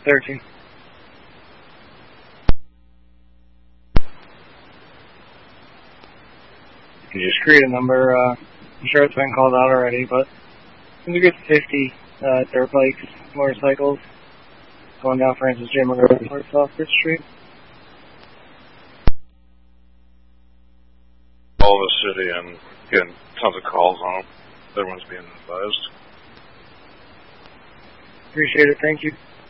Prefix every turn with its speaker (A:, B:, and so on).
A: 13. You can just create a number. I'm sure it's been called out already, but there's a good 50 dirt bikes, motorcycles, going down Francis J. McGraw towards South 5th Street.
B: All of the city and getting tons of calls on them. Everyone's being advised.
A: Appreciate it. Thank you.